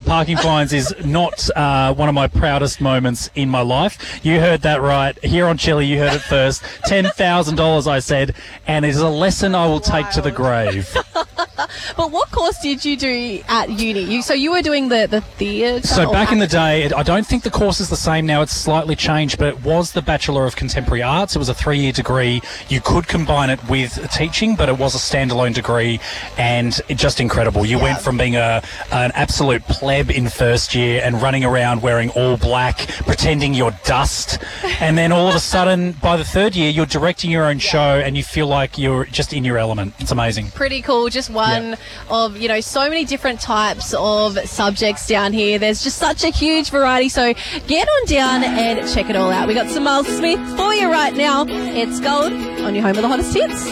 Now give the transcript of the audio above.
parking fines is not one of my proudest moments in my life. You heard that right. Here on Chili, you heard it first. $10,000, I said, and it is a lesson I will take to the grave. But what course did you do at uni? So you were doing the theatre? So back in the day, I don't think the course is the same now. It's slightly changed, but it was the Bachelor of Contemporary Arts. It was a 3-year degree. You could combine it with teaching, but it was a standalone degree, and it just incredible. You went from being an absolute pleb in first year and running around wearing all black, pretending you're dust, and then all of a sudden, by the 3rd year, you're directing your own show and you feel like you're just in your element. It's amazing. Pretty cool. Just one of, so many different types of subjects down here. There's just such a huge variety. So get on down and check it all out. We got some Miles Smith for you right now. It's Gold on your home of the hottest hits.